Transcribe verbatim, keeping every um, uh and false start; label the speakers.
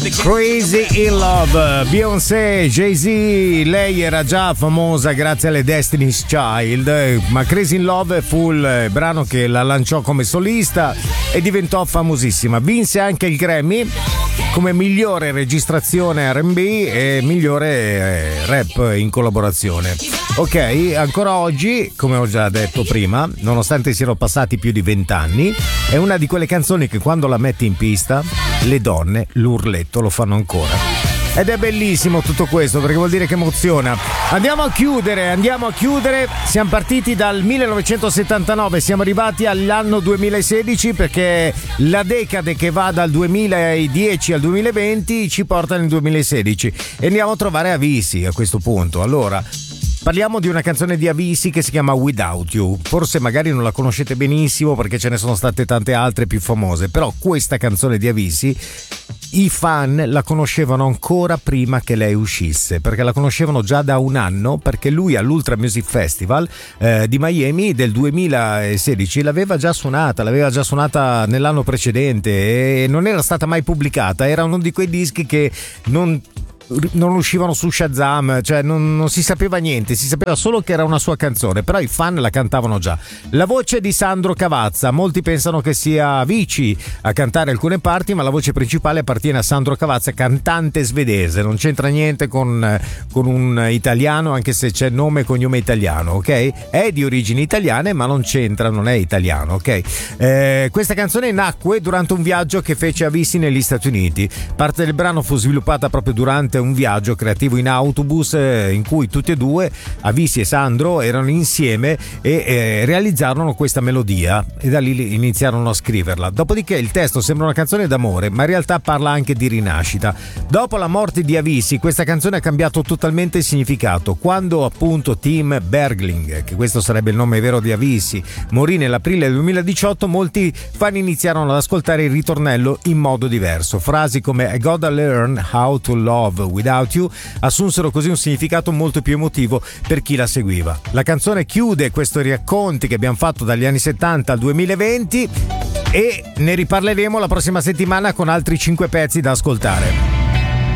Speaker 1: Crazy in Love, Beyoncé, Jay-Z, lei era già famosa grazie alle Destiny's Child, ma Crazy in Love fu il brano che la lanciò come solista e diventò famosissima. Vinse anche il Grammy come migliore registrazione R and B e migliore rap in collaborazione. Ok, ancora oggi, come ho già detto prima, nonostante siano passati più di vent'anni, è una di quelle canzoni che quando la metti in pista, le donne l'urletto lo fanno ancora. Ed è bellissimo tutto questo, perché vuol dire che emoziona. Andiamo a chiudere, andiamo a chiudere. Siamo partiti dal millenovecentosettantanove, siamo arrivati all'anno duemilasedici, perché la decade che va dal duemiladieci al duemilaventi ci porta nel duemilasedici. E andiamo a trovare Avicii a questo punto. Allora, parliamo di una canzone di Avicii che si chiama Without You. Forse magari non la conoscete benissimo perché ce ne sono state tante altre più famose, però questa canzone di Avicii i fan la conoscevano ancora prima che lei uscisse, perché la conoscevano già da un anno, perché lui all'Ultra Music Festival eh, di Miami del duemilasedici l'aveva già suonata, l'aveva già suonata nell'anno precedente e non era stata mai pubblicata. Era uno di quei dischi che non non uscivano su Shazam, cioè non, non si sapeva niente, si sapeva solo che era una sua canzone, però i fan la cantavano già. La voce di Sandro Cavazza, molti pensano che sia Avicii a cantare alcune parti, ma la voce principale appartiene a Sandro Cavazza, cantante svedese, non c'entra niente con, con un italiano, anche se c'è nome e cognome italiano, ok? È di origini italiane, ma non c'entra, non è italiano, ok? Eh, questa canzone nacque durante un viaggio che fece Avicii negli Stati Uniti. Parte del brano fu sviluppata proprio durante un viaggio creativo in autobus eh, in cui tutti e due, Avicii e Sandro, erano insieme e eh, realizzarono questa melodia e da lì iniziarono a scriverla. Dopodiché il testo sembra una canzone d'amore, ma in realtà parla anche di rinascita. Dopo la morte di Avicii questa canzone ha cambiato totalmente il significato. Quando appunto Tim Bergling, che questo sarebbe il nome vero di Avicii, morì nell'aprile del duemiladiciotto, molti fan iniziarono ad ascoltare il ritornello in modo diverso. Frasi come I gotta learn how to love Without You assunsero così un significato molto più emotivo per chi la seguiva. La canzone chiude questi racconti che abbiamo fatto dagli anni settanta al duemilaventi e ne riparleremo la prossima settimana con altri cinque pezzi da ascoltare.